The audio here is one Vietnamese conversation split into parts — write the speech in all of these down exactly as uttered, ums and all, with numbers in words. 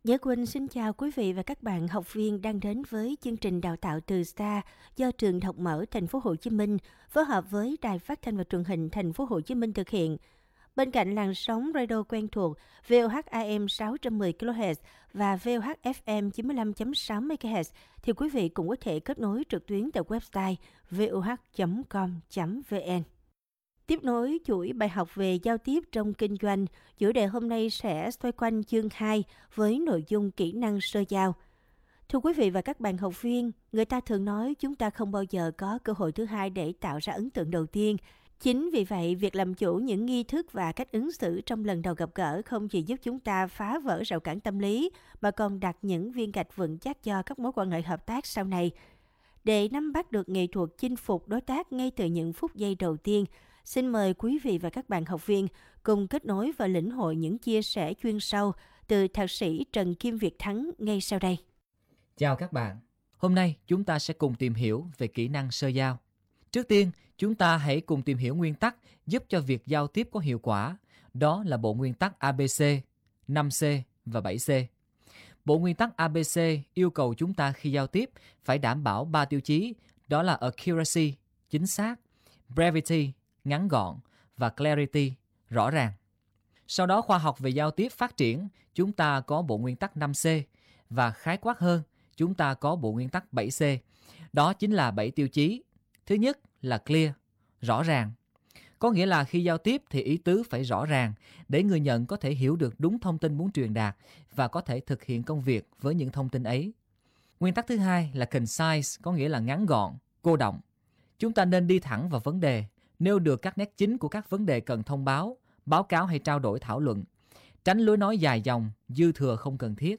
Nhớ Quỳnh xin chào quý vị và các bạn học viên đang đến với chương trình đào tạo từ xa do Trường Học Mở Thành phố Hồ Chí Minh phối hợp với Đài Phát thanh và Truyền hình Thành phố Hồ Chí Minh thực hiện. Bên cạnh làn sóng radio quen thuộc vê o hát a em sáu trăm mười ki lô héc và vê o hát ép em chín mươi lăm phẩy sáu mê ga héc thì quý vị cũng có thể kết nối trực tuyến tại website vê o hát chấm com chấm vê en. Tiếp nối chuỗi bài học về giao tiếp trong kinh doanh, chủ đề hôm nay sẽ xoay quanh chương hai với nội dung kỹ năng sơ giao. Thưa quý vị và các bạn học viên, người ta thường nói chúng ta không bao giờ có cơ hội thứ hai để tạo ra ấn tượng đầu tiên. Chính vì vậy, việc làm chủ những nghi thức và cách ứng xử trong lần đầu gặp gỡ không chỉ giúp chúng ta phá vỡ rào cản tâm lý, mà còn đặt những viên gạch vững chắc cho các mối quan hệ hợp tác sau này. Để nắm bắt được nghệ thuật chinh phục đối tác ngay từ những phút giây đầu tiên, xin mời quý vị và các bạn học viên cùng kết nối và lĩnh hội những chia sẻ chuyên sâu từ Thạc sĩ Trần Kim Việt Thắng ngay sau đây. Chào các bạn, hôm nay chúng ta sẽ cùng tìm hiểu về kỹ năng sơ giao. Trước tiên, chúng ta hãy cùng tìm hiểu nguyên tắc giúp cho việc giao tiếp có hiệu quả. Đó là bộ nguyên tắc a bê xê, năm xê và bảy xê. Bộ nguyên tắc a bê xê yêu cầu chúng ta khi giao tiếp phải đảm bảo ba tiêu chí, đó là accuracy, chính xác, brevity, ngắn gọn và clarity, rõ ràng. Sau đó khoa học về giao tiếp phát triển, chúng ta có bộ nguyên tắc năm xê và khái quát hơn, chúng ta có bộ nguyên tắc bảy xê. Đó chính là bảy tiêu chí. Thứ nhất là clear, rõ ràng. Có nghĩa là khi giao tiếp thì ý tứ phải rõ ràng để người nhận có thể hiểu được đúng thông tin muốn truyền đạt và có thể thực hiện công việc với những thông tin ấy. Nguyên tắc thứ hai là concise, có nghĩa là ngắn gọn, cô đọng. Chúng ta nên đi thẳng vào vấn đề, nêu được các nét chính của các vấn đề cần thông báo, báo cáo hay trao đổi thảo luận. Tránh lối nói dài dòng, dư thừa không cần thiết.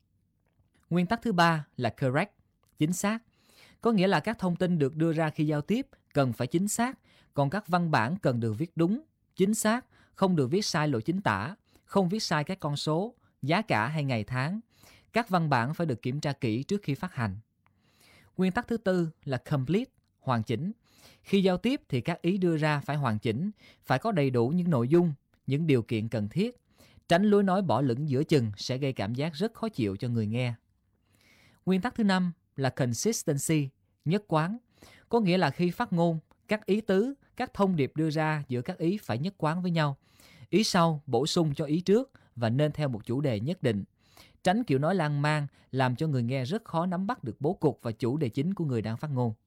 Nguyên tắc thứ ba là correct, chính xác. Có nghĩa là các thông tin được đưa ra khi giao tiếp cần phải chính xác, còn các văn bản cần được viết đúng, chính xác, không được viết sai lỗi chính tả, không viết sai các con số, giá cả hay ngày tháng. Các văn bản phải được kiểm tra kỹ trước khi phát hành. Nguyên tắc thứ tư là complete, hoàn chỉnh. Khi giao tiếp thì các ý đưa ra phải hoàn chỉnh, phải có đầy đủ những nội dung, những điều kiện cần thiết. Tránh lối nói bỏ lửng giữa chừng sẽ gây cảm giác rất khó chịu cho người nghe. Nguyên tắc thứ năm là consistency, nhất quán. Có nghĩa là khi phát ngôn, các ý tứ, các thông điệp đưa ra giữa các ý phải nhất quán với nhau. Ý sau bổ sung cho ý trước và nên theo một chủ đề nhất định. Tránh kiểu nói lan man làm cho người nghe rất khó nắm bắt được bố cục và chủ đề chính của người đang phát ngôn.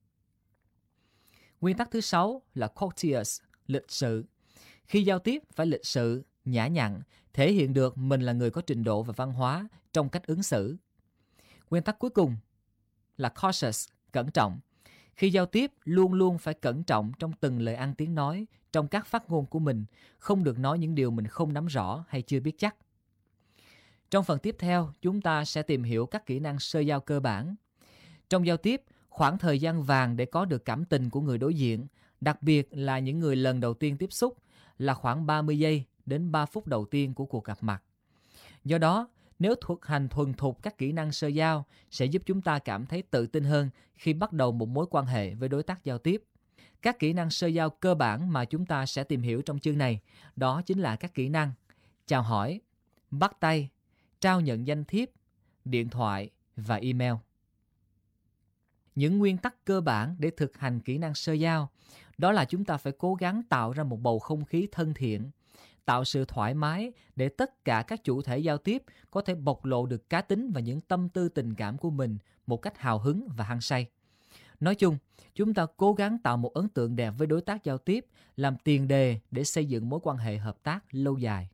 Nguyên tắc thứ sáu là courteous, lịch sự. Khi giao tiếp phải lịch sự, nhã nhặn, thể hiện được mình là người có trình độ và văn hóa trong cách ứng xử. Nguyên tắc cuối cùng là cautious, cẩn trọng. Khi giao tiếp, luôn luôn phải cẩn trọng trong từng lời ăn tiếng nói, trong các phát ngôn của mình, không được nói những điều mình không nắm rõ hay chưa biết chắc. Trong phần tiếp theo, chúng ta sẽ tìm hiểu các kỹ năng sơ giao cơ bản. Trong giao tiếp, khoảng thời gian vàng để có được cảm tình của người đối diện, đặc biệt là những người lần đầu tiên tiếp xúc, là khoảng ba mươi giây đến ba phút đầu tiên của cuộc gặp mặt. Do đó, nếu thực hành thuần thục các kỹ năng sơ giao sẽ giúp chúng ta cảm thấy tự tin hơn khi bắt đầu một mối quan hệ với đối tác giao tiếp. Các kỹ năng sơ giao cơ bản mà chúng ta sẽ tìm hiểu trong chương này, đó chính là các kỹ năng chào hỏi, bắt tay, trao nhận danh thiếp, điện thoại và email. Những nguyên tắc cơ bản để thực hành kỹ năng sơ giao, đó là chúng ta phải cố gắng tạo ra một bầu không khí thân thiện, tạo sự thoải mái để tất cả các chủ thể giao tiếp có thể bộc lộ được cá tính và những tâm tư tình cảm của mình một cách hào hứng và hăng say. Nói chung, chúng ta cố gắng tạo một ấn tượng đẹp với đối tác giao tiếp, làm tiền đề để xây dựng mối quan hệ hợp tác lâu dài.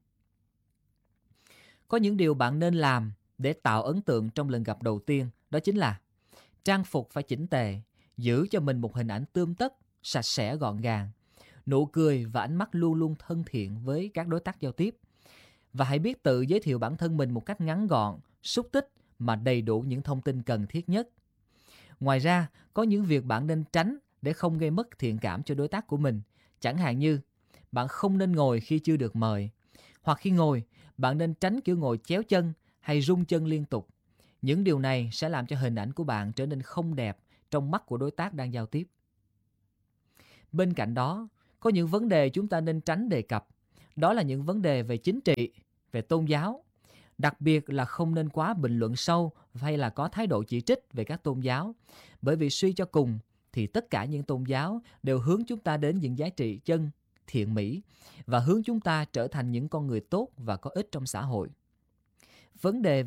Có những điều bạn nên làm để tạo ấn tượng trong lần gặp đầu tiên, đó chính là trang phục phải chỉnh tề, giữ cho mình một hình ảnh tươm tất, sạch sẽ gọn gàng. Nụ cười và ánh mắt luôn luôn thân thiện với các đối tác giao tiếp. Và hãy biết tự giới thiệu bản thân mình một cách ngắn gọn, xúc tích mà đầy đủ những thông tin cần thiết nhất. Ngoài ra, có những việc bạn nên tránh để không gây mất thiện cảm cho đối tác của mình. Chẳng hạn như, bạn không nên ngồi khi chưa được mời. Hoặc khi ngồi, bạn nên tránh kiểu ngồi chéo chân hay rung chân liên tục. Những điều này sẽ làm cho hình ảnh của bạn trở nên không đẹp trong mắt của đối tác đang giao tiếp. Bên cạnh đó, có những vấn đề chúng ta nên tránh đề cập. Đó là những vấn đề về chính trị, về tôn giáo. Đặc biệt là không nên quá bình luận sâu hay là có thái độ chỉ trích về các tôn giáo, bởi vì suy cho cùng thì tất cả những tôn giáo đều hướng chúng ta đến những giá trị chân, thiện mỹ và hướng chúng ta trở thành những con người tốt và có ích trong xã hội. Vấn đề